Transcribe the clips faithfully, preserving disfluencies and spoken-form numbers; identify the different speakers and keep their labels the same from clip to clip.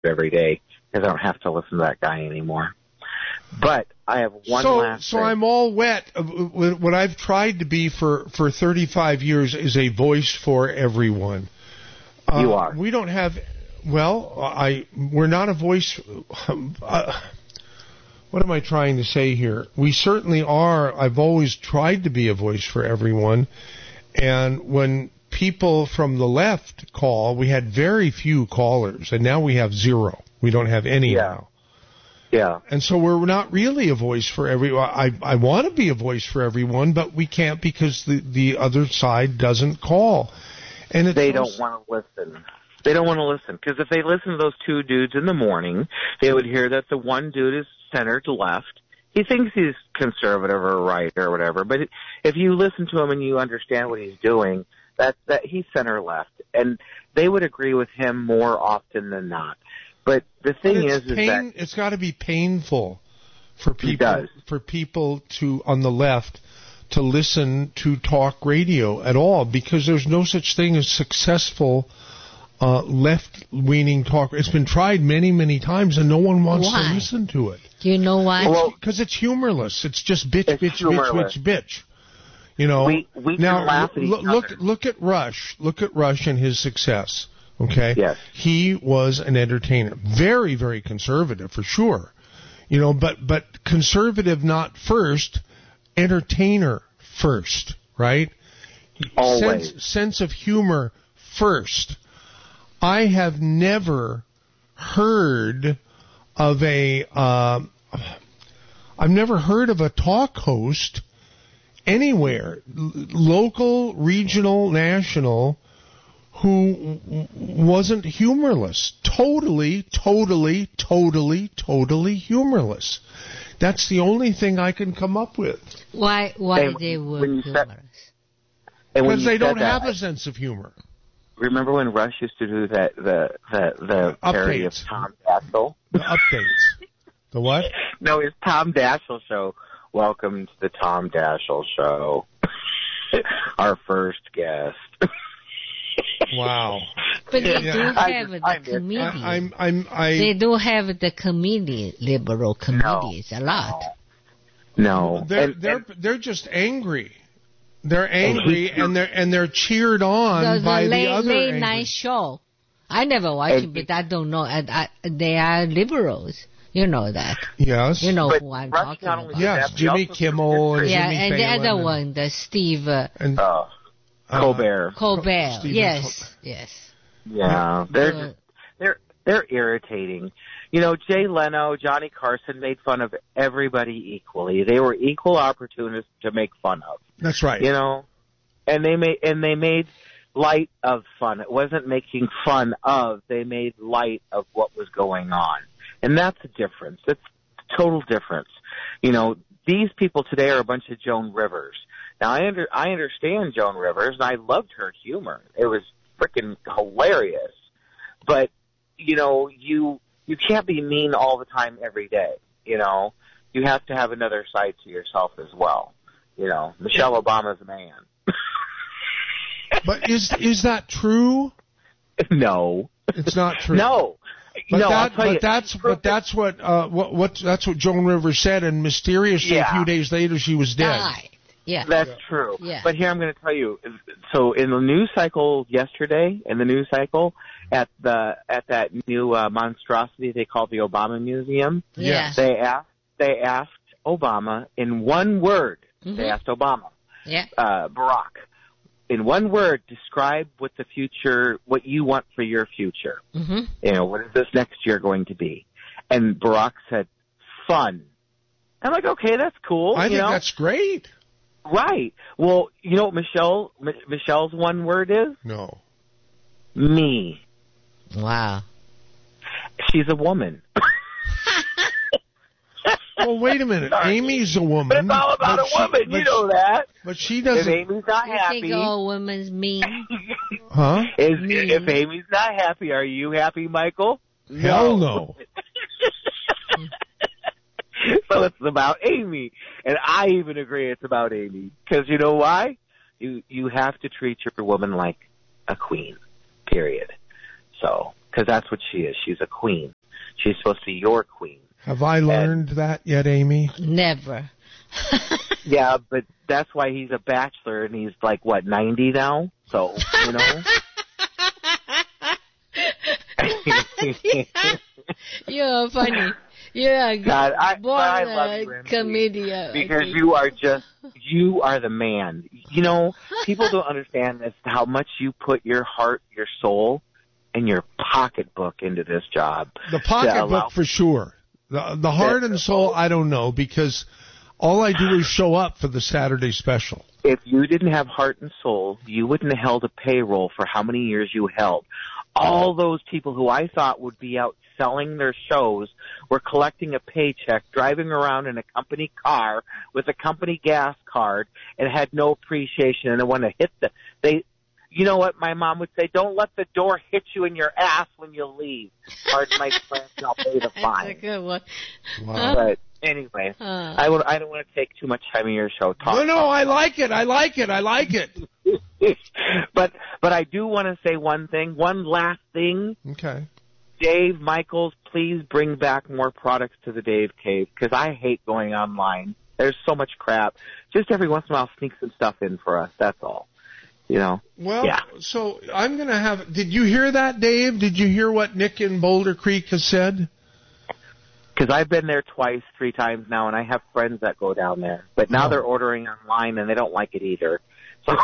Speaker 1: every day because I don't have to listen to that guy anymore. But I have one
Speaker 2: so,
Speaker 1: last
Speaker 2: So
Speaker 1: thing.
Speaker 2: I'm all wet. What I've tried to be for, for thirty-five years is a voice for everyone.
Speaker 1: You
Speaker 2: uh,
Speaker 1: are.
Speaker 2: We don't have, well, I we're not a voice. Uh, what am I trying to say here? We certainly are. I've always tried to be a voice for everyone. And when people from the left call, we had very few callers, and now we have zero. We don't have any
Speaker 1: Yeah.
Speaker 2: now.
Speaker 1: Yeah.
Speaker 2: And so we're not really a voice for everyone. I, I want to be a voice for everyone, but we can't because the, the other side doesn't call. And it's
Speaker 1: They
Speaker 2: so
Speaker 1: don't want to listen. They don't want to listen because if they listen to those two dudes in the morning, they would hear that the one dude is centered left. He thinks he's conservative or right or whatever, but if you listen to him and you understand what he's doing, that that he's center left, and they would agree with him more often than not. But the thing
Speaker 2: But
Speaker 1: is,
Speaker 2: it's
Speaker 1: is
Speaker 2: pain,
Speaker 1: that
Speaker 2: it's got to be painful for
Speaker 1: It
Speaker 2: people
Speaker 1: does.
Speaker 2: for people to on the left to listen to talk radio at all, because there's no such thing as successful uh, left-leaning talk. It's been tried many, many times, and no one wants
Speaker 3: Why?
Speaker 2: to listen to it.
Speaker 3: Do you know why?
Speaker 1: Well,
Speaker 2: Because it's humorless. It's just bitch,
Speaker 1: It's
Speaker 2: bitch,
Speaker 1: humorless.
Speaker 2: bitch, bitch, bitch. You know.
Speaker 1: We- we can
Speaker 2: now
Speaker 1: laugh at each
Speaker 2: look, look,
Speaker 1: other.
Speaker 2: look at Rush. Look at Rush and his success. Okay.
Speaker 1: Yes.
Speaker 2: He was an entertainer, very, very conservative for sure. You know, but but conservative not first, entertainer first, right?
Speaker 1: Always.
Speaker 2: Sense, sense of humor first. I have never heard of a. Uh, I've never heard of a talk host anywhere, l- local, regional, national, who w- wasn't humorless. Totally, totally, totally, totally humorless. That's the only thing I can come up with.
Speaker 3: Why? Why
Speaker 1: And
Speaker 3: they were
Speaker 1: when you said-
Speaker 3: humorous?
Speaker 1: and when
Speaker 2: Because
Speaker 1: you
Speaker 2: they
Speaker 1: said
Speaker 2: don't
Speaker 1: that,
Speaker 2: have a sense of humor.
Speaker 1: remember when Rush used to do that the the the parody of
Speaker 2: Updates.
Speaker 1: Tom Daschle?
Speaker 2: The updates. The what?
Speaker 1: No, it's Tom Daschle show. Welcome to the Tom Daschle show. Our first guest.
Speaker 2: Wow.
Speaker 3: But they
Speaker 2: Yeah.
Speaker 3: do
Speaker 1: I
Speaker 3: have
Speaker 1: just-
Speaker 3: the
Speaker 1: I miss-
Speaker 3: comedians.
Speaker 2: I, I'm, I'm, I.
Speaker 3: They do have the comedian, liberal comedians a lot.
Speaker 1: No.
Speaker 2: They're
Speaker 1: And-
Speaker 2: they're
Speaker 1: and-
Speaker 2: they're just angry. They're
Speaker 1: And
Speaker 2: angry,
Speaker 1: he-
Speaker 2: and they're and they're cheered on
Speaker 3: The, the
Speaker 2: by
Speaker 3: late,
Speaker 2: the other
Speaker 3: late
Speaker 2: angry.
Speaker 3: night show. I never watch
Speaker 1: And
Speaker 3: it, but I don't know. And I, they are liberals. You know that.
Speaker 2: Yes.
Speaker 3: You know
Speaker 1: But
Speaker 3: who I'm
Speaker 1: Rush
Speaker 3: talking
Speaker 1: not only
Speaker 3: about.
Speaker 1: did
Speaker 2: Yes,
Speaker 1: that, but
Speaker 2: Jimmy
Speaker 1: he also
Speaker 2: Kimmel and
Speaker 1: did
Speaker 3: Yeah,
Speaker 2: Jimmy
Speaker 3: and the
Speaker 2: Fallon
Speaker 3: other
Speaker 2: and-
Speaker 3: one, the Steve uh,
Speaker 2: and
Speaker 1: Uh,
Speaker 2: uh,
Speaker 1: Colbert.
Speaker 3: Colbert.
Speaker 2: Stephen
Speaker 3: Yes, yes.
Speaker 1: Yeah, they're
Speaker 3: Uh,
Speaker 1: just, they're they're irritating. You know, Jay Leno, Johnny Carson made fun of everybody equally. They were equal opportunists to make fun of.
Speaker 2: That's right.
Speaker 1: You know, and they made and they made light of fun. It wasn't making fun of. They made light of what was going on, and that's a difference. It's a total difference. You know, these people today are a bunch of Joan Rivers. Now, I under I understand Joan Rivers, and I loved her humor. It was freaking hilarious. But you know, you you can't be mean all the time every day. You know, you have to have another side to yourself as well. You know, Michelle Obama's a man.
Speaker 2: But is is that true?
Speaker 1: No,
Speaker 2: It's not true.
Speaker 1: no,
Speaker 2: But,
Speaker 1: no. I'll
Speaker 2: that,
Speaker 1: tell
Speaker 2: but
Speaker 1: you,
Speaker 2: that's but
Speaker 1: perfect-
Speaker 2: that's what uh what what that's what Joan Rivers said, and mysteriously
Speaker 1: Yeah.
Speaker 2: a few days later she was dead.
Speaker 3: Died. Yeah.
Speaker 1: That's true.
Speaker 3: Yeah.
Speaker 1: But here I'm going to tell you. So in the news cycle yesterday, in the news cycle at the at that new uh, monstrosity they call the Obama Museum,
Speaker 3: Yeah.
Speaker 1: they asked they asked Obama in one word.
Speaker 3: Mhm.
Speaker 1: They asked Obama,
Speaker 3: Yeah.
Speaker 1: uh, Barack, in one word, describe what the future, what you want for your future.
Speaker 3: Mm-hmm.
Speaker 1: You know, what is this next year going to be? And Barack said, fun. I'm like, okay, that's cool.
Speaker 2: I
Speaker 1: you
Speaker 2: think
Speaker 1: know?
Speaker 2: that's great.
Speaker 1: Right. Well, you know what Michelle M- Michelle's one word is?
Speaker 2: No.
Speaker 1: Me.
Speaker 3: Wow.
Speaker 1: She's a woman.
Speaker 2: Well, wait a minute.
Speaker 1: Sorry.
Speaker 2: Amy's a woman.
Speaker 1: But it's all about
Speaker 2: but
Speaker 1: a
Speaker 2: she-
Speaker 1: woman.
Speaker 2: but
Speaker 1: You know that.
Speaker 2: But she
Speaker 1: If
Speaker 2: doesn't.
Speaker 1: Amy's not
Speaker 3: You
Speaker 1: happy,
Speaker 3: think all women's mean?
Speaker 2: Huh?
Speaker 1: is,
Speaker 3: Me.
Speaker 1: if Amy's not happy, are you happy, Michael?
Speaker 2: Hell no.
Speaker 1: So it's about Amy, and I even agree it's about Amy because you know why? You you have to treat your woman like a queen. Period. So because that's what she is. She's a queen. She's supposed to be your queen.
Speaker 2: Have I learned and, that yet, Amy?
Speaker 3: Never.
Speaker 1: Yeah, but that's why he's a bachelor, and he's like, what, ninety now? So, you know.
Speaker 3: You're funny. You're a
Speaker 1: God, I,
Speaker 3: born
Speaker 1: I love you,
Speaker 3: comedian.
Speaker 1: Because you are just, you are the man. You know, people don't understand this, how much you put your heart, your soul, and your pocketbook into this job.
Speaker 2: The pocketbook for sure. The, the heart and soul, I don't know, because all I do is show up for the Saturday special.
Speaker 1: If you didn't have heart and soul, you wouldn't have held a payroll for how many years you held. All those people who I thought would be out selling their shows were collecting a paycheck, driving around in a company car with a company gas card, and had no appreciation. And they want to hit the they. You know what my mom would say? Don't let the door hit you in your ass when you leave. Pardon my French, I'll pay the fine.
Speaker 3: That's a good one.
Speaker 2: Wow.
Speaker 1: But anyway, uh, I, will, I don't want to take too much time of your show. Talk,
Speaker 2: no, no,
Speaker 1: talk,
Speaker 2: I
Speaker 1: talk.
Speaker 2: like it. I like it. I like it.
Speaker 1: but but I do want to say one thing, one last thing.
Speaker 2: Okay.
Speaker 1: Dave Michaels, please bring back more products to the Dave Cave, because I hate going online. There's so much crap. Just every once in a while, sneak some stuff in for us. That's all. You know.
Speaker 2: Well,
Speaker 1: yeah.
Speaker 2: So I'm going to have. Did you hear that, Dave? Did you hear what Nick in Boulder Creek has said?
Speaker 1: Because I've been there twice, three times now, and I have friends that go down there. But now oh. they're ordering online, and they don't like it either. So,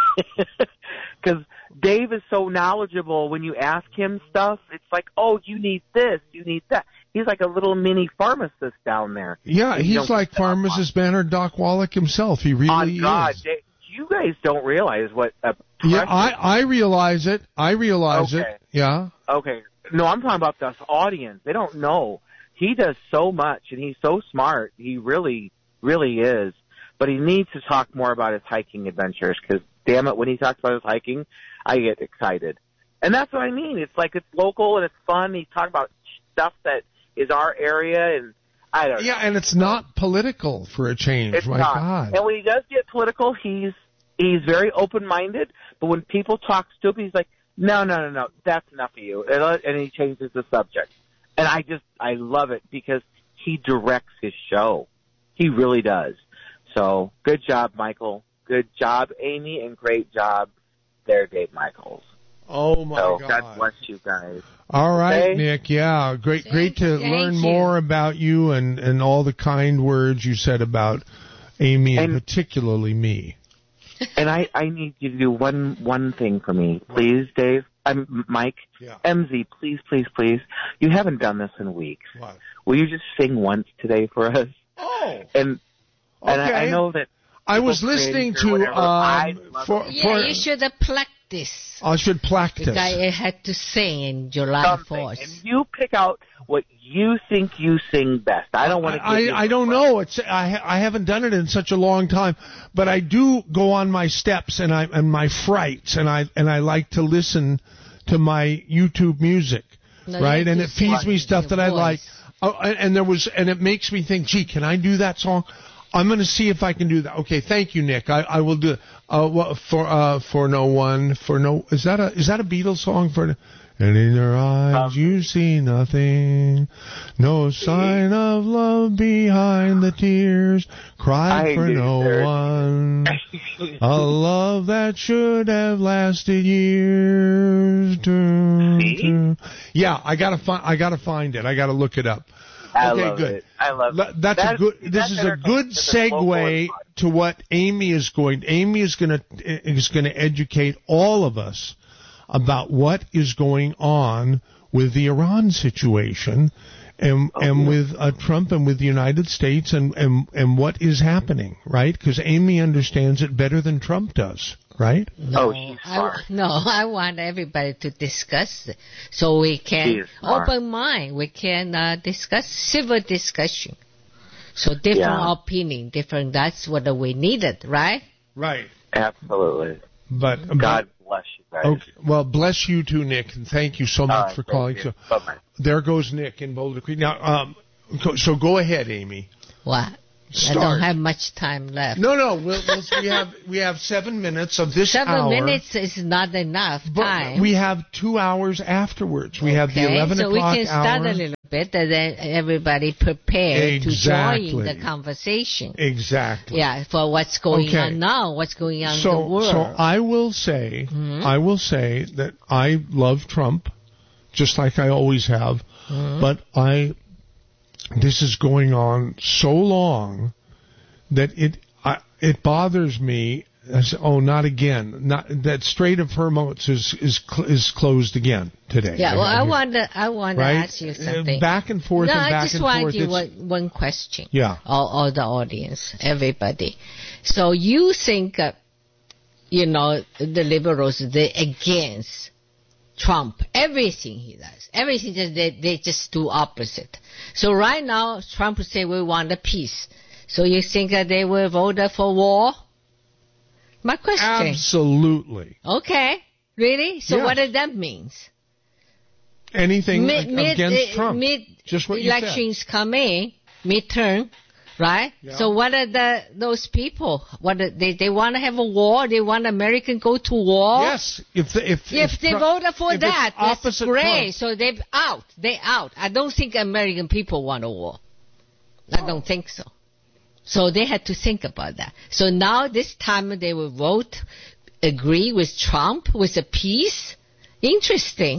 Speaker 1: because Dave is so knowledgeable, when you ask him stuff, it's like, oh, you need this, you need that. He's like a little mini pharmacist down there.
Speaker 2: Yeah, he's like pharmacist Bernard Doc Wallach himself. He really
Speaker 1: oh, God,
Speaker 2: is.
Speaker 1: Dave, you guys don't realize what a
Speaker 2: yeah, I, I realize it. I realize
Speaker 1: okay.
Speaker 2: it. Yeah.
Speaker 1: Okay. No, I'm talking about this audience. They don't know. He does so much, and he's so smart. He really, really is. But he needs to talk more about his hiking adventures, because, damn it, when he talks about his hiking, I get excited. And that's what I mean. It's like it's local and it's fun. He's talking about stuff that is our area, and I don't know.
Speaker 2: Yeah, and it's not political for a change.
Speaker 1: It's
Speaker 2: My
Speaker 1: not.
Speaker 2: God.
Speaker 1: And when he does get political, he's he's very open-minded. But when people talk stupid, he's like, no, no, no, no, that's enough of you. And he changes the subject. And I just, I love it because he directs his show. He really does. So, good job, Michael. Good job, Amy, and great job there, Dave Michaels.
Speaker 2: Oh, my
Speaker 1: so,
Speaker 2: God.
Speaker 1: God bless you guys.
Speaker 2: All right,
Speaker 1: okay?
Speaker 2: Nick. Yeah, great
Speaker 3: Thank
Speaker 2: great to
Speaker 3: you.
Speaker 2: learn
Speaker 3: Thank
Speaker 2: more
Speaker 3: you.
Speaker 2: about you and, and all the kind words you said about Amy and, and particularly me.
Speaker 1: And I, I need you to do one one thing for me, please, Dave. I'm Mike.
Speaker 2: Yeah.
Speaker 1: M Z, please, please, please. You haven't done this in weeks.
Speaker 2: What?
Speaker 1: Will you just sing once today for us?
Speaker 2: Oh.
Speaker 1: And
Speaker 2: okay.
Speaker 1: and I, I know that
Speaker 2: I was listening to um, for,
Speaker 3: yeah,
Speaker 2: for,
Speaker 3: you should have practiced.
Speaker 2: I should practice.
Speaker 3: Because I had to sing in July fourth.
Speaker 1: And you pick out what you think you sing best. I don't want to.
Speaker 2: I, I, I don't know. It's I I haven't done it in such a long time, but I do go on my steps and I and my frights, and I and I like to listen to my YouTube music, no, right? And it feeds me stuff that I like. Oh, and, and there was and it makes me think, gee, can I do that song? I'm going to see if I can do that. Okay, thank you, Nick. I, I will do it. Uh, what, for uh, for no one, for no. Is that a is that a Beatles song? For and in their eyes um, you see nothing, no sign of love behind the tears. Cry
Speaker 1: I
Speaker 2: for no
Speaker 1: there.
Speaker 2: one. A love that should have lasted years. Do, do. Yeah, I gotta find. I gotta find it. I gotta look it up.
Speaker 1: I
Speaker 2: okay,
Speaker 1: love
Speaker 2: good.
Speaker 1: It. I love it.
Speaker 2: That's
Speaker 1: that,
Speaker 2: a good. This is a good segue to what Amy is going. Amy is going to is going to educate all of us about what is going on with the Iran situation, and oh, and yeah. with uh, Trump and with the United States, and and and what is happening, right? Because Amy understands it better than Trump does. Right?
Speaker 3: No,
Speaker 1: oh, she's
Speaker 3: I, no, I want everybody to discuss it so we can open mind. We can uh, discuss civil discussion. So different yeah. opinion, different. That's what we needed, right?
Speaker 2: Right.
Speaker 1: Absolutely.
Speaker 2: But
Speaker 1: God
Speaker 2: but,
Speaker 1: bless you guys.
Speaker 2: Okay. Well, bless you too, Nick, and thank you so much uh, for calling. So,
Speaker 1: Bye-bye.
Speaker 2: There goes Nick in Boulder Creek. Now, um, so go ahead, Amy.
Speaker 3: What?
Speaker 2: Start.
Speaker 3: I don't have much time left.
Speaker 2: No, no. We'll, we'll, we have we have seven minutes of this
Speaker 3: seven
Speaker 2: hour.
Speaker 3: Seven minutes is not enough time.
Speaker 2: But we have two hours afterwards. We
Speaker 3: okay,
Speaker 2: have the eleven
Speaker 3: so
Speaker 2: o'clock hour.
Speaker 3: So we can start
Speaker 2: hour.
Speaker 3: a little bit, and then everybody prepare
Speaker 2: exactly.
Speaker 3: to join the conversation.
Speaker 2: Exactly.
Speaker 3: Yeah, for what's going
Speaker 2: okay.
Speaker 3: on now, what's going on
Speaker 2: so,
Speaker 3: in the world.
Speaker 2: So I will say, mm-hmm. I will say that I love Trump, just like I always have, mm-hmm. but I. This is going on so long that it I, it bothers me. As, oh, not again! Not that Strait of Hormuz is is cl- is closed again today.
Speaker 3: Yeah, well, I want to I want
Speaker 2: right?
Speaker 3: to ask you something.
Speaker 2: Uh, back and forth
Speaker 3: no,
Speaker 2: and back and forth.
Speaker 3: I just want you one, one question.
Speaker 2: Yeah.
Speaker 3: All, all the audience, everybody. So you think, uh, you know, the liberals they against Trump, everything he does, everything just they they just do opposite. So right now, Trump say we want a peace. So you think that they will vote for war? My question.
Speaker 2: Absolutely.
Speaker 3: Okay. Really? So
Speaker 2: yes.
Speaker 3: what does that mean?
Speaker 2: Anything
Speaker 3: mid,
Speaker 2: against
Speaker 3: mid,
Speaker 2: Trump.
Speaker 3: Mid
Speaker 2: Just what
Speaker 3: elections
Speaker 2: you said.
Speaker 3: come in, midterm, right?
Speaker 2: Yeah.
Speaker 3: So what are the those people? What are, they they want to have a war? They want America go to war?
Speaker 2: Yes. If the, if
Speaker 3: if, if they
Speaker 2: Trump,
Speaker 3: vote for that, that's great.
Speaker 2: Trump.
Speaker 3: So they out. They out. I don't think American people want a war. I
Speaker 2: oh.
Speaker 3: don't think so. So they had to think about that. So now this time they will vote, agree with Trump with a peace. Interesting.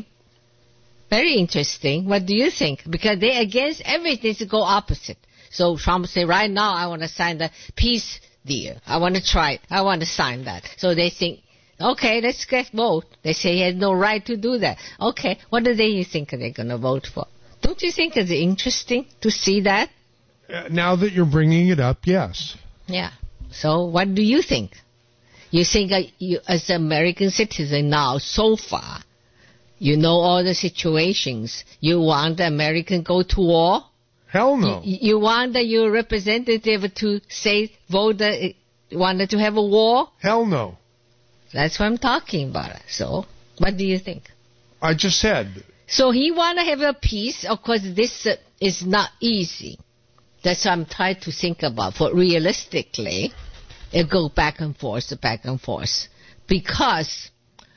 Speaker 3: Very interesting. What do you think? Because they against everything to go opposite. So Trump say, right now I want to sign the peace deal. I want to try it. I want to sign that. So they think, okay, let's get vote. They say he has no right to do that. Okay, what do they think they're going to vote for? Don't you think it's interesting to see that?
Speaker 2: Uh, now that you're bringing it up, yes.
Speaker 3: Yeah. So what do you think? You think uh, you, as an American citizen now, so far, you know all the situations. You want the American go to war?
Speaker 2: Hell no.
Speaker 3: You, you want the, your representative to say, vote, uh, wanted to have a war?
Speaker 2: Hell no.
Speaker 3: That's what I'm talking about. So, what do you think?
Speaker 2: I just said.
Speaker 3: So he want to have a peace. Of course, this uh, is not easy. That's what I'm trying to think about. For realistically, it go back and forth, back and forth. Because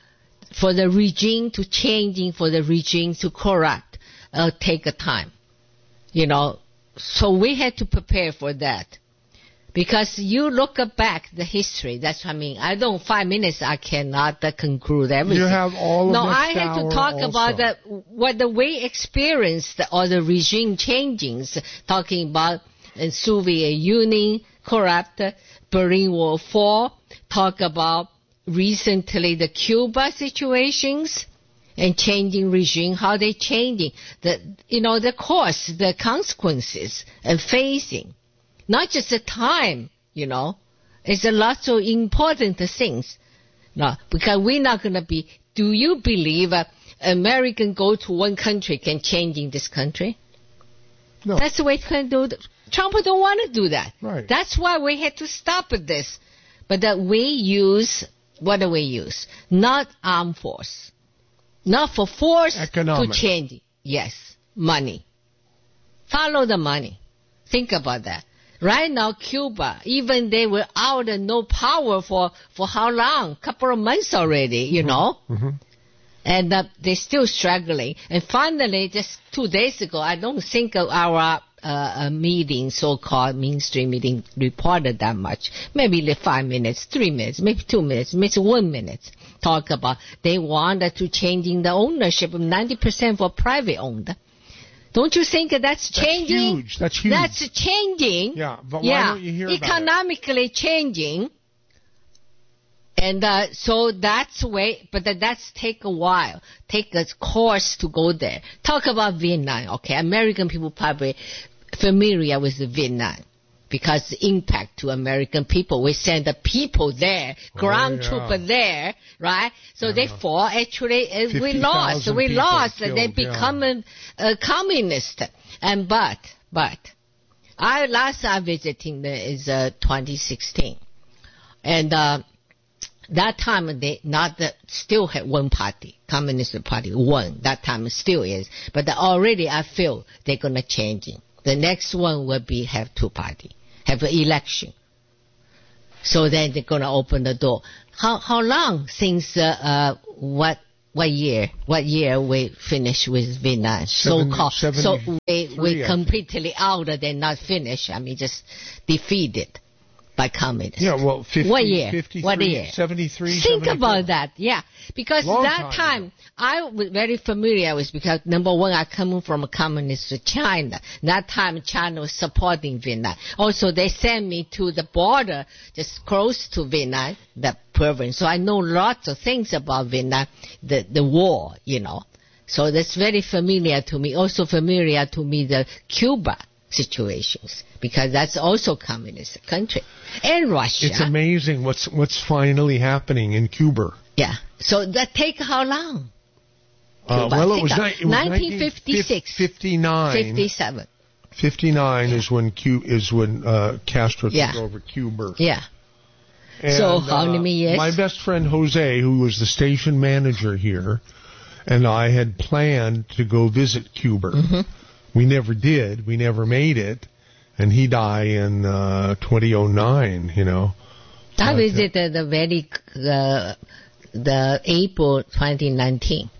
Speaker 3: for the regime to changing, for the regime to correct, it'll take a time. You know, so we had to prepare for that. Because you look back the history, that's what I mean. I don't, five minutes I cannot uh, conclude everything.
Speaker 2: You have all of
Speaker 3: No,
Speaker 2: next
Speaker 3: I had to talk
Speaker 2: also.
Speaker 3: about the, what the way experienced or the regime changings, talking about the Soviet Union, corrupt, Berlin Wall fall, talk about recently the Cuba situations, and changing regime, how they changing, the, you know, the course, the consequences, and facing. Not just the time, you know. It's a lot of important things. No, because we're not going to be, do you believe uh, American go to one country can change in this country?
Speaker 2: No.
Speaker 3: That's the way it can do. Trump don't want to do that.
Speaker 2: Right.
Speaker 3: That's why we had to stop at this. But that we use, what do we use? Not armed force. Not for force
Speaker 2: Economic.
Speaker 3: to change it. Yes, money. Follow the money. Think about that. Right now, Cuba, even they were out and no power for, for how long? Couple of months already, you
Speaker 2: mm-hmm.
Speaker 3: know?
Speaker 2: Mm-hmm.
Speaker 3: And uh, they're still struggling. And finally, just two days ago, I don't think our uh, meeting, so-called mainstream meeting, reported that much. Maybe like five minutes, three minutes, maybe two minutes, maybe one minute. Talk about they wanted to changing the ownership of ninety percent for private owned. Don't you think that that's changing?
Speaker 2: That's huge. That's huge.
Speaker 3: That's changing.
Speaker 2: Yeah, but why
Speaker 3: yeah.
Speaker 2: don't you hear about it?
Speaker 3: Economically changing. And uh, so that's way, but that, that's take a while, take a course to go there. Talk about Vietnam, okay? American people probably familiar with the Vietnam because the impact to American people. We send the people there, ground
Speaker 2: oh, yeah.
Speaker 3: trooper there, right? So
Speaker 2: yeah.
Speaker 3: they fought. Actually, uh, we lost. We lost.
Speaker 2: Killed,
Speaker 3: they become
Speaker 2: yeah.
Speaker 3: a, a communist. And but but I last I visiting the, is uh, twenty sixteen, and. Uh, That time they not the, still had one party, Communist Party won. That time still is, but the, already I feel they're gonna change it. The next one will be have two party. have an election. So then they're going to open the door. How how long since uh, uh, what what year what year we finished with Vietnam? So called. So we we completely out. They're not finished. I mean, just defeated by communists.
Speaker 2: Yeah, well, fifty,
Speaker 3: what year? What year?
Speaker 2: seventy-three,
Speaker 3: Think
Speaker 2: seventy-four.
Speaker 3: about that, yeah. Because
Speaker 2: Long
Speaker 3: that
Speaker 2: time
Speaker 3: time, I was very familiar with, because number one, I come from a communist China. That time, China was supporting Vietnam. Also, they sent me to the border, just close to Vietnam, the province. So I know lots of things about Vietnam, the, the war, you know. So that's very familiar to me. Also familiar to me, the Cuba situations, because that's also communist country, and Russia.
Speaker 2: It's amazing what's what's finally happening in Cuba.
Speaker 3: Yeah. So that take how long?
Speaker 2: Uh, well, it was, ni- it was
Speaker 3: nineteen fifty-six,
Speaker 2: fifty-nine,
Speaker 3: fifty-seven.
Speaker 2: fifty-nine yeah. is when Q is when uh, Castro
Speaker 3: yeah.
Speaker 2: took over Cuba.
Speaker 3: Yeah.
Speaker 2: And,
Speaker 3: so how
Speaker 2: uh,
Speaker 3: many years?
Speaker 2: My best friend Jose, who was the station manager here, and I had planned to go visit Cuba.
Speaker 3: Mm-hmm.
Speaker 2: We never did. We never made it. And he died in uh, twenty oh nine, you know.
Speaker 3: I visited the very, uh, the April twenty nineteen.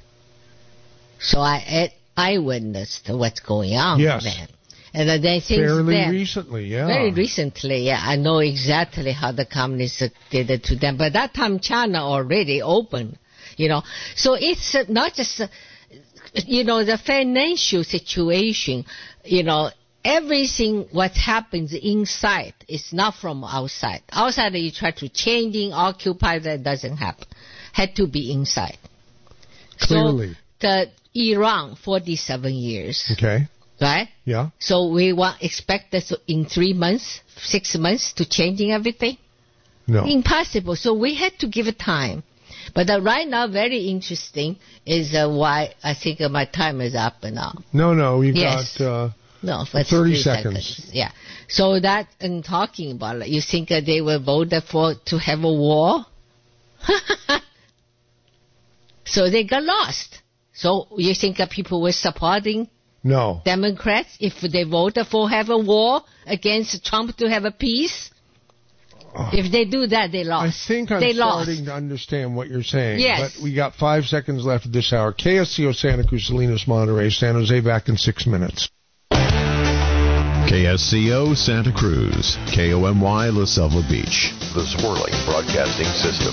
Speaker 3: So I I witnessed what's going on
Speaker 2: yes.
Speaker 3: then. And then since
Speaker 2: Fairly
Speaker 3: then,
Speaker 2: recently, yeah.
Speaker 3: Very recently, yeah. I know exactly how the communists did it to them. But that time China already opened, you know. So it's uh, not just... Uh, you know, the financial situation, you know, everything what happens inside is not from outside. Outside you try to changing, occupy, that doesn't happen. Had to be inside.
Speaker 2: Clearly.
Speaker 3: So the Iran, forty-seven years.
Speaker 2: Okay.
Speaker 3: Right?
Speaker 2: Yeah.
Speaker 3: So we want expect this in three months, six months to changing everything?
Speaker 2: No.
Speaker 3: Impossible. So we had to give it time. But uh, right now, very interesting is uh, why I think uh, my time is up now.
Speaker 2: No, no, you've
Speaker 3: yes.
Speaker 2: got uh,
Speaker 3: no, for
Speaker 2: thirty seconds.
Speaker 3: seconds. Yeah. So that, in talking about it, you think uh, they will vote for to have a war? So they got lost. So you think uh, people were supporting
Speaker 2: no
Speaker 3: Democrats if they voted for have a war against Trump to have a peace? If they do that, they lost.
Speaker 2: I think I'm
Speaker 3: they
Speaker 2: starting
Speaker 3: lost.
Speaker 2: to understand what you're saying.
Speaker 3: Yes.
Speaker 2: But we got five seconds left of this hour. K S C O Santa Cruz, Salinas, Monterey, San Jose back in six minutes.
Speaker 4: K S C O Santa Cruz, K O M Y La Selva Beach, the Swirling Broadcasting System.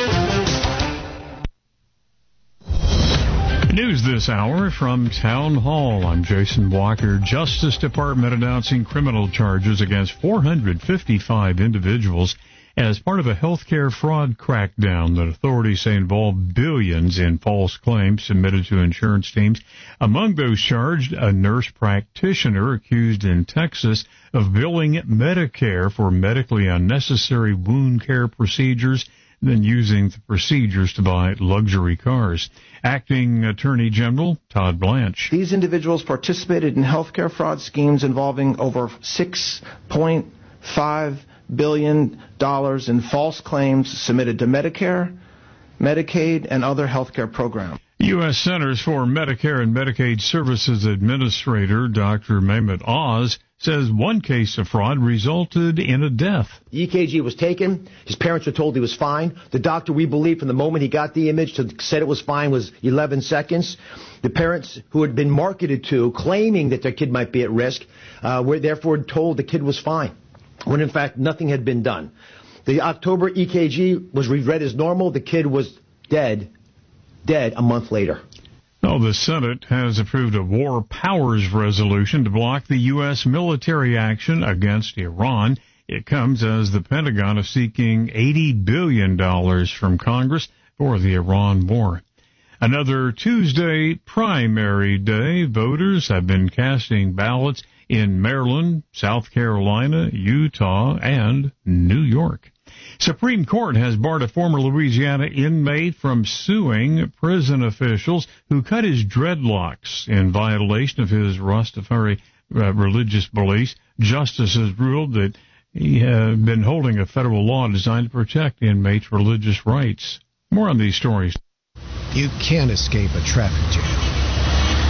Speaker 5: News this hour from Town Hall. I'm Jason Walker. Justice Department announcing criminal charges against four hundred fifty-five individuals as part of a healthcare fraud crackdown that authorities say involved billions in false claims submitted to insurance teams. Among those charged, a nurse practitioner accused in Texas of billing Medicare for medically unnecessary wound care procedures, then using the procedures to buy luxury cars. Acting Attorney General Todd Blanche.
Speaker 6: These individuals participated in healthcare fraud schemes involving over six point five billion dollars in false claims submitted to Medicare, Medicaid, and other healthcare programs.
Speaker 5: U S Centers for Medicare and Medicaid Services Administrator Doctor Mehmet Oz says one case of fraud resulted in a death.
Speaker 7: The E K G was taken. His parents were told he was fine. The doctor, we believe, from the moment he got the image to said it was fine was eleven seconds. The parents who had been marketed to, claiming that their kid might be at risk, uh, were therefore told the kid was fine, when in fact nothing had been done. The October E K G was read as normal. The kid was dead, dead a month later.
Speaker 5: Well, the Senate has approved a war powers resolution to block the U S military action against Iran. It comes as the Pentagon is seeking eighty billion dollars from Congress for the Iran war. Another Tuesday primary day. Voters have been casting ballots in Maryland, South Carolina, Utah, and New York. Supreme Court has barred a former Louisiana inmate from suing prison officials who cut his dreadlocks in violation of his Rastafari uh, religious beliefs. Justices ruled that he had been holding a federal law designed to protect inmates' religious rights. More on these stories.
Speaker 8: You can't escape a traffic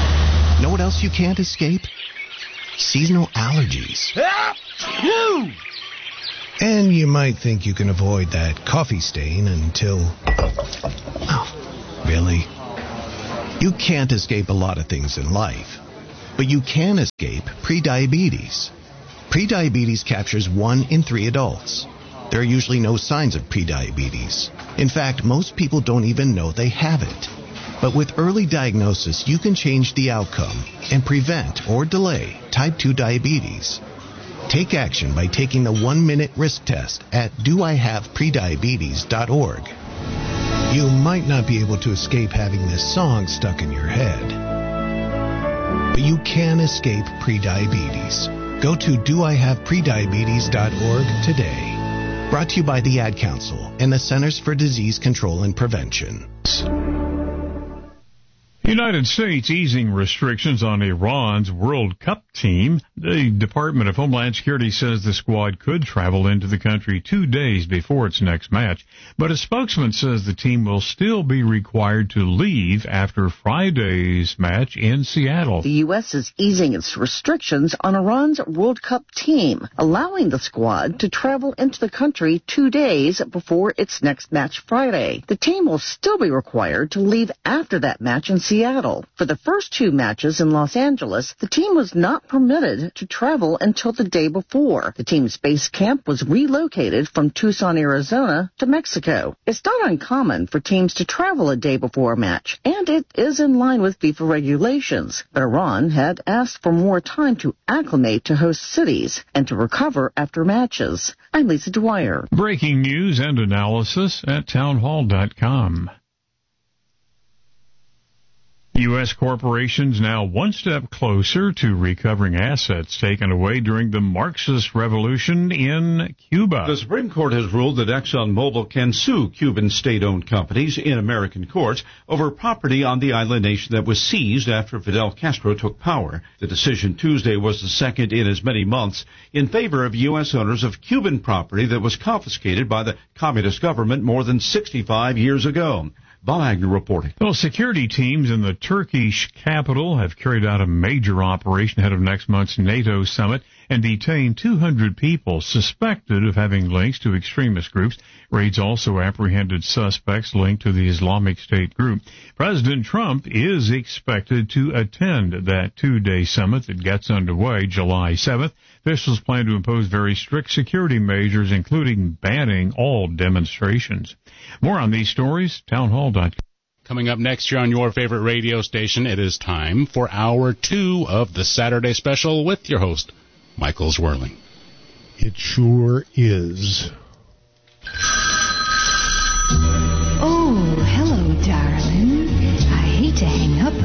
Speaker 8: jam. Know what else you can't escape? Seasonal allergies.
Speaker 9: Help! You!
Speaker 8: And you might think you can avoid that coffee stain until... Oh, really? You can't escape a lot of things in life, but you can escape prediabetes. Prediabetes captures one in three adults. There are usually no signs of prediabetes. In fact, most people don't even know they have it. But with early diagnosis, you can change the outcome and prevent or delay type two diabetes. Take action by taking the one-minute risk test at do I have prediabetes dot org. You might not be able to escape having this song stuck in your head, but you can escape prediabetes. Go to do I have prediabetes dot org today. Brought to you by the Ad Council and the Centers for Disease Control and Prevention.
Speaker 5: United States easing restrictions on Iran's World Cup team. The Department of Homeland Security says the squad could travel into the country two days before its next match, but a spokesman says the team will still be required to leave after Friday's match in Seattle.
Speaker 9: The U S is easing its restrictions on Iran's World Cup team, allowing the squad to travel into the country two days before its next match Friday. The team will still be required to leave after that match in Seattle. Seattle. For the first two matches in Los Angeles, the team was not permitted to travel until the day before. The team's base camp was relocated from Tucson, Arizona to Mexico. It's not uncommon for teams to travel a day before a match, and it is in line with FIFA regulations. But Iran had asked for more time to acclimate to host cities and to recover after matches. I'm Lisa Dwyer.
Speaker 5: Breaking news and analysis at townhall dot com. U S corporations now one step closer to recovering assets taken away during the Marxist revolution in Cuba.
Speaker 10: The Supreme Court has ruled that ExxonMobil can sue Cuban state-owned companies in American courts over property on the island nation that was seized after Fidel Castro took power. The decision Tuesday was the second in as many months in favor of U S owners of Cuban property that was confiscated by the communist government more than sixty-five years ago. Bob Agnew reporting.
Speaker 5: Well, security teams in the Turkish capital have carried out a major operation ahead of next month's NATO summit and detained two hundred people suspected of having links to extremist groups. Raids also apprehended suspects linked to the Islamic State group. President Trump is expected to attend that two-day summit that gets underway July seventh. Officials plan to impose very strict security measures, including banning all demonstrations. More on these stories, townhall dot com.
Speaker 11: Coming up next here on your favorite radio station, it is time for hour two of the Saturday Special with your host, Michael Zwirling.
Speaker 2: It sure is.